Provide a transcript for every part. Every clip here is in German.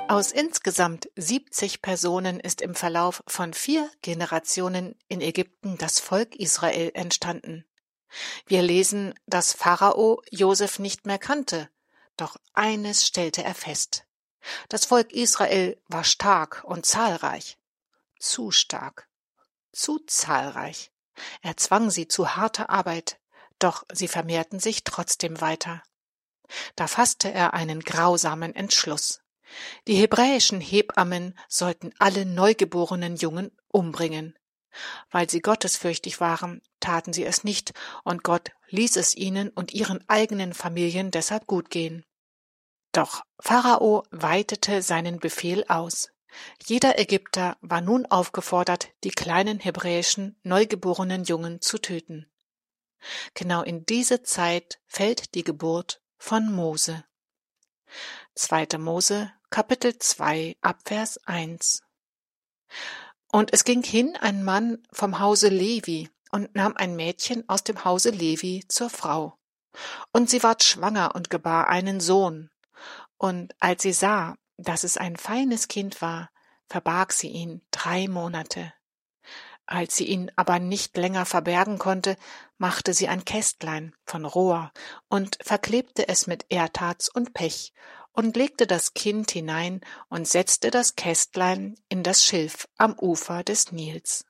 Aus insgesamt 70 Personen ist im Verlauf von 4 Generationen in Ägypten das Volk Israel entstanden. Wir lesen, dass Pharao Josef nicht mehr kannte, doch eines stellte er fest: Das Volk Israel war stark und zahlreich. Zu stark, zu zahlreich. Er zwang sie zu harter Arbeit, doch sie vermehrten sich trotzdem weiter. Da fasste er einen grausamen Entschluss. Die hebräischen Hebammen sollten alle neugeborenen Jungen umbringen. Weil sie gottesfürchtig waren, taten sie es nicht, und Gott ließ es ihnen und ihren eigenen Familien deshalb gut gehen. Doch Pharao weitete seinen Befehl aus. Jeder Ägypter war nun aufgefordert, die kleinen hebräischen neugeborenen Jungen zu töten. Genau in diese Zeit fällt die Geburt von Mose. 2. Mose, Kapitel 2, Abvers 1. Und es ging hin ein Mann vom Hause Levi und nahm ein Mädchen aus dem Hause Levi zur Frau. Und sie ward schwanger und gebar einen Sohn. Und als sie sah, dass es ein feines Kind war, verbarg sie ihn 3 Monate. Als sie ihn aber nicht länger verbergen konnte, machte sie ein Kästlein von Rohr und verklebte es mit Erdharz und Pech und legte das Kind hinein und setzte das Kästlein in das Schilf am Ufer des Nils.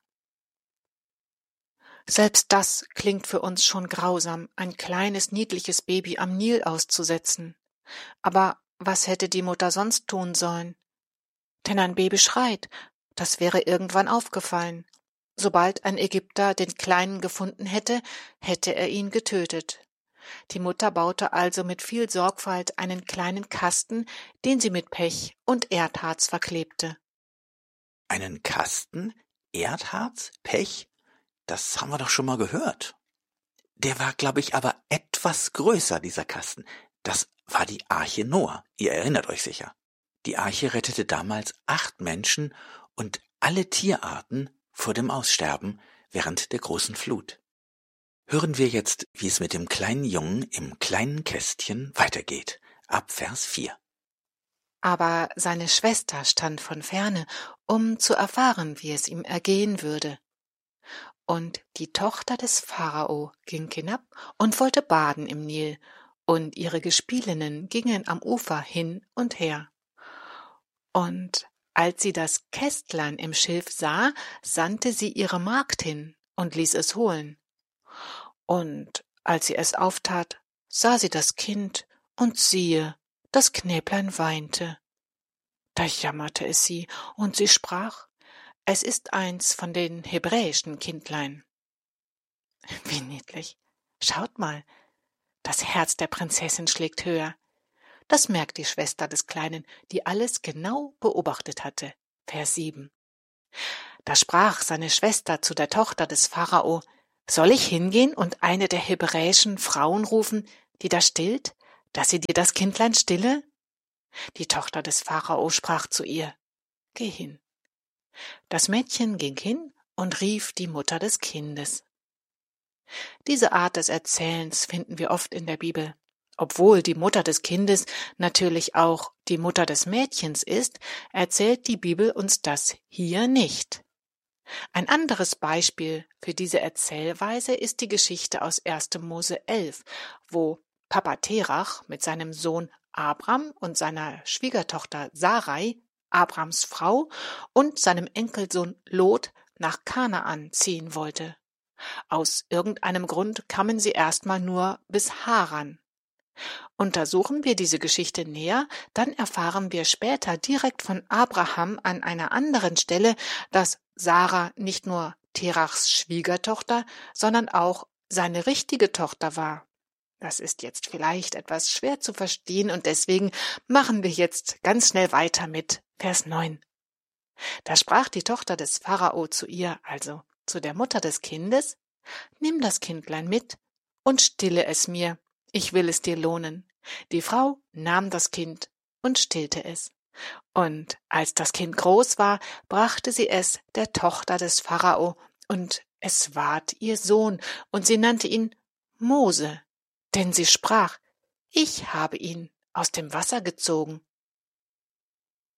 Selbst das klingt für uns schon grausam, ein kleines, niedliches Baby am Nil auszusetzen. Aber was hätte die Mutter sonst tun sollen? Denn ein Baby schreit, das wäre irgendwann aufgefallen. Sobald ein Ägypter den Kleinen gefunden hätte, hätte er ihn getötet. Die Mutter baute also mit viel Sorgfalt einen kleinen Kasten, den sie mit Pech und Erdharz verklebte. Einen Kasten? Erdharz? Pech? Das haben wir doch schon mal gehört. Der war, glaube ich, aber etwas größer, dieser Kasten. Das war die Arche Noah. Ihr erinnert euch sicher. Die Arche rettete damals 8 Menschen und alle Tierarten vor dem Aussterben während der großen Flut. Hören wir jetzt, wie es mit dem kleinen Jungen im kleinen Kästchen weitergeht. Ab Vers 4. Aber seine Schwester stand von ferne, um zu erfahren, wie es ihm ergehen würde. Und die Tochter des Pharao ging hinab und wollte baden im Nil, und ihre Gespielinnen gingen am Ufer hin und her. Und als sie das Kästlein im Schilf sah, sandte sie ihre Magd hin und ließ es holen. Und als sie es auftat, sah sie das Kind, und siehe, das Knäblein weinte. Da jammerte es sie, und sie sprach: Es ist eins von den hebräischen Kindlein. Wie niedlich! Schaut mal, das Herz der Prinzessin schlägt höher. Das merkt die Schwester des Kleinen, die alles genau beobachtet hatte. Vers 7. Da sprach seine Schwester zu der Tochter des Pharao: Soll ich hingehen und eine der hebräischen Frauen rufen, die da stillt, dass sie dir das Kindlein stille? Die Tochter des Pharao sprach zu ihr: Geh hin. Das Mädchen ging hin und rief die Mutter des Kindes. Diese Art des Erzählens finden wir oft in der Bibel. Obwohl die Mutter des Kindes natürlich auch die Mutter des Mädchens ist, erzählt die Bibel uns das hier nicht. Ein anderes Beispiel für diese Erzählweise ist die Geschichte aus 1. Mose 11, wo Papa Terach mit seinem Sohn Abram und seiner Schwiegertochter Sarai, Abrams Frau, und seinem Enkelsohn Lot nach Kanaan ziehen wollte. Aus irgendeinem Grund kamen sie erstmal nur bis Haran. Untersuchen wir diese Geschichte näher, dann erfahren wir später direkt von Abraham an einer anderen Stelle, dass Sarah nicht nur Terachs Schwiegertochter, sondern auch seine richtige Tochter war. Das ist jetzt vielleicht etwas schwer zu verstehen, und deswegen machen wir jetzt ganz schnell weiter mit Vers 9. Da sprach die Tochter des Pharao zu ihr, also zu der Mutter des Kindes: Nimm das Kindlein mit und stille es mir, ich will es dir lohnen. Die Frau nahm das Kind und stillte es. Und als das Kind groß war, brachte sie es der Tochter des Pharao, und es ward ihr Sohn, und sie nannte ihn Mose, denn sie sprach: Ich habe ihn aus dem Wasser gezogen.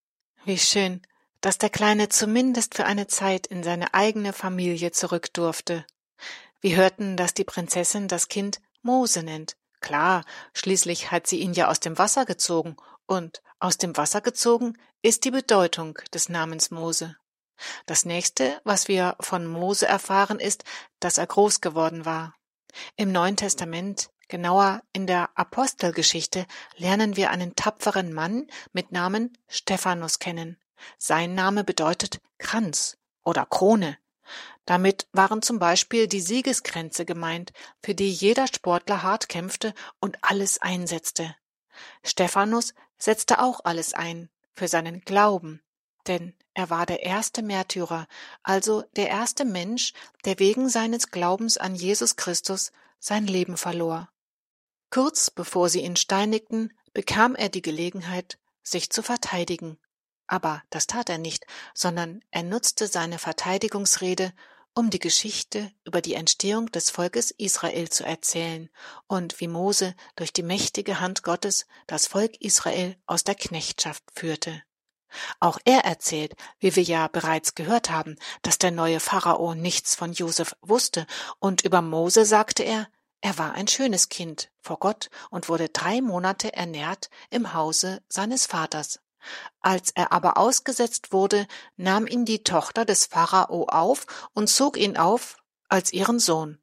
Wie schön, dass der Kleine zumindest für eine Zeit in seine eigene Familie zurück durfte. Wir hörten, dass die Prinzessin das Kind Mose nennt. Klar, schließlich hat sie ihn ja aus dem Wasser gezogen, und aus dem Wasser gezogen ist die Bedeutung des Namens Mose. Das nächste, was wir von Mose erfahren, ist, dass er groß geworden war. Im Neuen Testament, genauer in der Apostelgeschichte, lernen wir einen tapferen Mann mit Namen Stephanus kennen. Sein Name bedeutet Kranz oder Krone. Damit waren zum Beispiel die Siegeskränze gemeint, für die jeder Sportler hart kämpfte und alles einsetzte. Stephanus setzte auch alles ein für seinen Glauben, denn er war der erste Märtyrer, also der erste Mensch, der wegen seines Glaubens an Jesus Christus sein Leben verlor. Kurz bevor sie ihn steinigten, bekam er die Gelegenheit, sich zu verteidigen. Aber das tat er nicht, sondern er nutzte seine Verteidigungsrede, um die Geschichte über die Entstehung des Volkes Israel zu erzählen und wie Mose durch die mächtige Hand Gottes das Volk Israel aus der Knechtschaft führte. Auch er erzählt, wie wir ja bereits gehört haben, dass der neue Pharao nichts von Josef wusste, und über Mose sagte er war ein schönes Kind vor Gott und wurde 3 Monate ernährt im Hause seines Vaters. Als er aber ausgesetzt wurde, nahm ihn die Tochter des Pharao auf und zog ihn auf als ihren Sohn.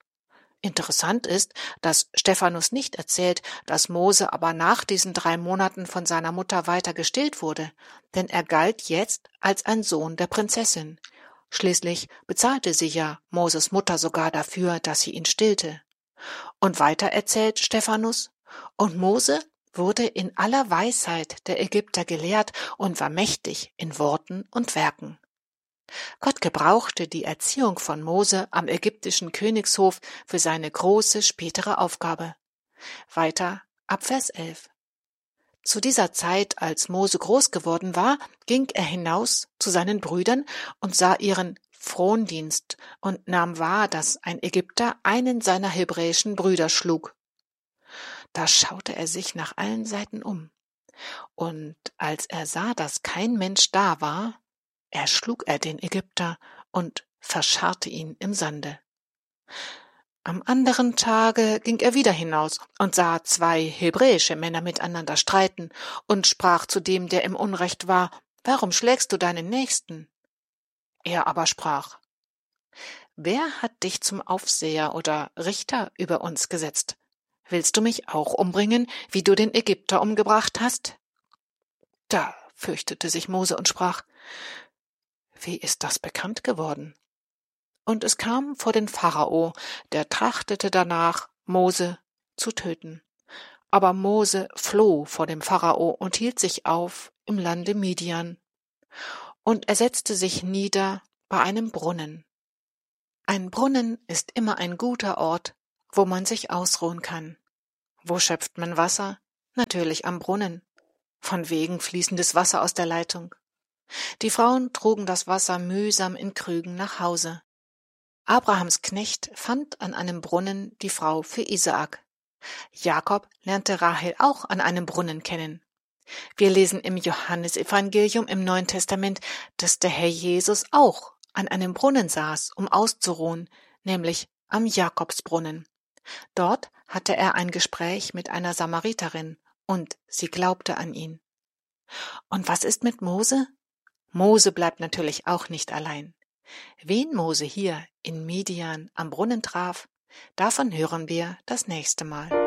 Interessant ist, dass Stephanus nicht erzählt, dass Mose aber nach diesen 3 Monaten von seiner Mutter weiter gestillt wurde, denn er galt jetzt als ein Sohn der Prinzessin. Schließlich bezahlte sie ja Moses Mutter sogar dafür, dass sie ihn stillte. Und weiter erzählt Stephanus, und Mose wurde in aller Weisheit der Ägypter gelehrt und war mächtig in Worten und Werken. Gott gebrauchte die Erziehung von Mose am ägyptischen Königshof für seine große spätere Aufgabe. Weiter ab Vers 11. Zu dieser Zeit, als Mose groß geworden war, ging er hinaus zu seinen Brüdern und sah ihren Frondienst und nahm wahr, dass ein Ägypter einen seiner hebräischen Brüder schlug. Da schaute er sich nach allen Seiten um. Und als er sah, dass kein Mensch da war, erschlug er den Ägypter und verscharrte ihn im Sande. Am anderen Tage ging er wieder hinaus und sah 2 hebräische Männer miteinander streiten und sprach zu dem, der im Unrecht war: »Warum schlägst du deinen Nächsten?« Er aber sprach: »Wer hat dich zum Aufseher oder Richter über uns gesetzt? Willst du mich auch umbringen, wie du den Ägypter umgebracht hast?« Da fürchtete sich Mose und sprach: »Wie ist das bekannt geworden?« Und es kam vor den Pharao, der trachtete danach, Mose zu töten. Aber Mose floh vor dem Pharao und hielt sich auf im Lande Midian. Und er setzte sich nieder bei einem Brunnen. Ein Brunnen ist immer ein guter Ort, wo man sich ausruhen kann. Wo schöpft man Wasser? Natürlich am Brunnen. Von wegen fließendes Wasser aus der Leitung. Die Frauen trugen das Wasser mühsam in Krügen nach Hause. Abrahams Knecht fand an einem Brunnen die Frau für Isaak. Jakob lernte Rahel auch an einem Brunnen kennen. Wir lesen im Johannesevangelium im Neuen Testament, dass der Herr Jesus auch an einem Brunnen saß, um auszuruhen, nämlich am Jakobsbrunnen. Dort hatte er ein Gespräch mit einer Samariterin und sie glaubte an ihn. Und was ist mit Mose? Mose bleibt natürlich auch nicht allein. Wen Mose hier in Midian am Brunnen traf, davon hören wir das nächste Mal.